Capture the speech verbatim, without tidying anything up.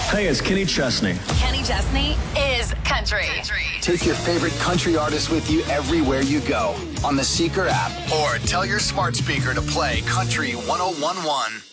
Hey, it's Kenny Chesney. Kenny Chesney is country. country. Take your favorite country artist with you everywhere you go on the Seeker app, or tell your smart speaker to play Country one oh one one.